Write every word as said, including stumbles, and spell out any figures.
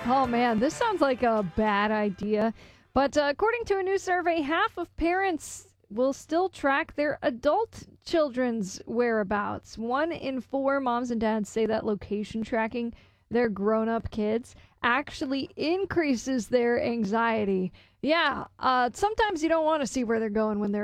Oh man, this sounds like a bad idea. But uh, according to a new survey, half of parents will still track their adult children's whereabouts. One in four moms and dads say that location tracking their grown up kids actually increases their anxiety. Yeah, uh, sometimes you don't want to see where they're going when they're